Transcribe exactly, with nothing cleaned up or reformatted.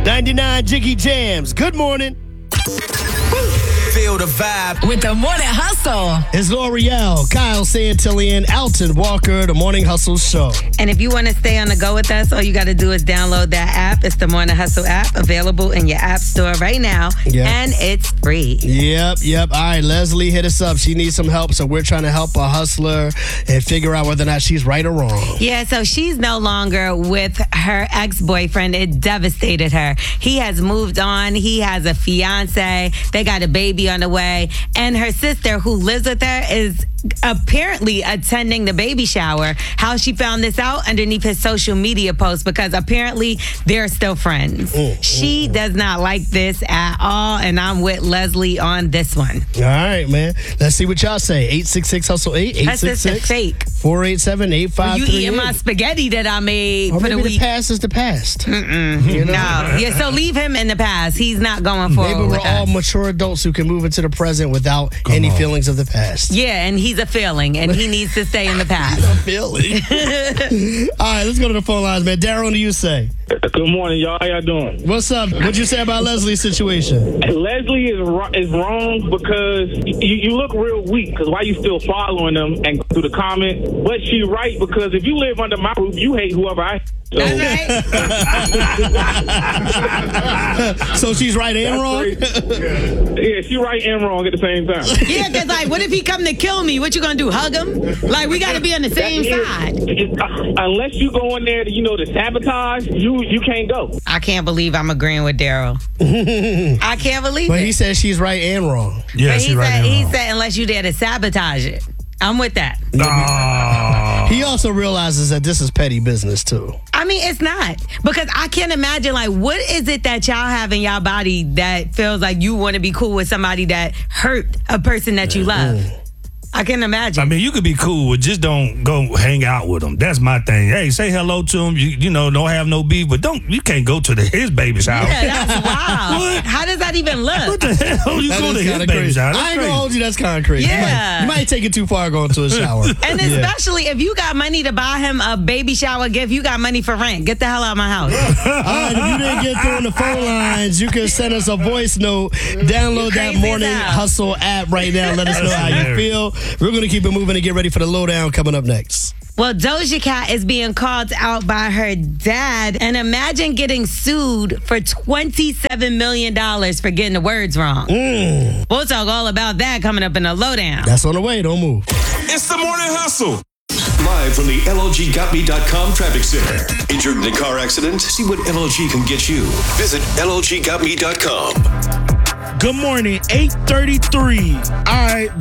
ninety-nine Jiggy Jams. Good morning. Feel the vibe with the Morning Hustle. It's L'Oreal, Kyle Santillian, Alton Walker, the Morning Hustle Show. And if you want to stay on the go with us, all you got to do is download that app. It's the Morning Hustle app, available in your app store right now. Yep. And it's free. Yep, yep. All right, Leslie hit us up. She needs some help, so we're trying to help a hustler and figure out whether or not she's right or wrong. Yeah, so she's no longer with her ex-boyfriend. It devastated her. He has moved on. He has a fiance. They got a baby on the way. And her sister, who lives with her, is apparently attending the baby shower. How she found this out? Underneath his social media post, because apparently they're still friends. Mm, she mm, does not like this at all, and I'm with Leslie on this one. All right, man. Let's see what y'all say. eight six six hustle eight, eight six six, four eight seven, eight five three eight. You eating my spaghetti that I made or for the week. Maybe the past is the past. Mm-mm. You know? No. Yeah, so leave him in the past. He's not going forward. Maybe we're with all us. mature adults who can move into the present without Come any on. feelings of the past. Yeah, and he's a feeling, and he needs to stay in the past. He's a feeling. All right, let's go to the phone lines, man. Darren, what do you say? Good morning, y'all. How y'all doing? What's up? What'd you say about Leslie's situation? Leslie is is wrong because you, you look real weak. Because why you still following them and go through the comment? But she right, because if you live under my roof, you hate whoever I. So. That's right. So she's right and wrong? Yeah, she's right and wrong at the same time. Yeah, because like, what if he come to kill me? What you gonna do? Hug him? Like, we got to be on the same side. Uh, unless you go in there to, you know, to sabotage, you you can't go. I can't believe I'm agreeing with Daryl. I can't believe but it. But he said she's right and wrong. Yeah, she's right and wrong. He said unless you there to sabotage it. I'm with that. Oh. He also realizes that this is petty business, too. I mean, it's not. Because I can't imagine, like, what is it that y'all have in y'all body that feels like you want to be cool with somebody that hurt a person that you love? Mm. I can imagine. I mean, you could be cool with, just don't go hang out with them. That's my thing. Hey, say hello to him. You, you know, don't have no beef, but don't you can't go to the, his baby's house. Yeah, that's wild. What? How does that even look? What the hell? You that go to his crazy. baby's house? That's I ain't crazy. gonna hold you. That's kind of crazy. Yeah. You might, you might take it too far going to a shower. And especially yeah. if you got money to buy him a baby shower gift, you got money for rent. Get the hell out of my house. All right, if you didn't get through on the phone lines, you can send us a voice note. Download that Morning Hustle app right now. Let us know how you feel. We're going to keep it moving and get ready for the lowdown coming up next. Well, Doja Cat is being called out by her dad, and imagine getting sued for twenty-seven million dollars for getting the words wrong. Mm. We'll talk all about that coming up in the lowdown. That's on the way. Don't move. It's the Morning Hustle. Live from the L L G got me dot com traffic center. Injured in a car accident? See what L L G can get you. Visit L L G got me dot com. Good morning, eight thirty-three. All right,